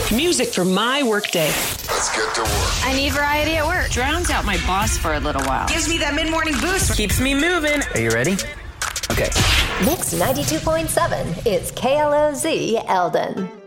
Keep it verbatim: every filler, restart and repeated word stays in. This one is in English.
Music for my workday. Let's get to work. I need variety at work. Drowns out my boss for a little while. Gives me that mid-morning boost. Keeps me moving. Are you ready? Okay. Mix ninety-two point seven is K L O Z Eldon.